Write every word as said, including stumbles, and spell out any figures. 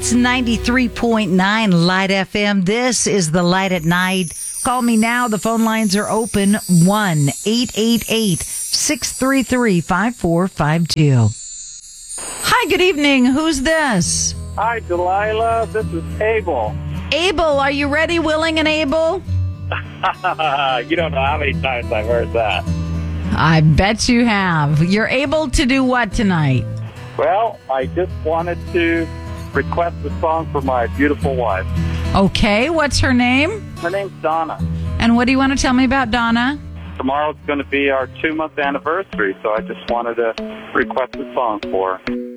It's ninety-three point nine Light F M. This is the Light at Night. Call me now. The phone lines are open. one eight eight eight, six three three, five four five two. Hi, good evening. Who's this? Hi, Delilah. This is Abel. Abel, are you ready, willing, and able? You don't know how many times I've heard that. I bet you have. You're able to do what tonight? Well, I just wanted to request a song for my beautiful wife. Okay, what's her name? Her name's Donna. And what do you want to tell me about Donna? Tomorrow's going to be our two-month anniversary, so I just wanted to request a song for her.